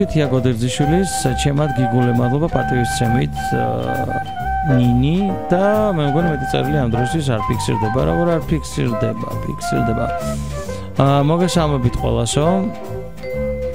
თია გოდერძიშვილის ჩემად გიგულე მადლობა პატივისცემით ნინი და მე მგონი მეტი წერილი ამ დროისთვის არ ფიქსირდება, როგორ არ ფიქსირდება. მოგესალმებით ყველასო.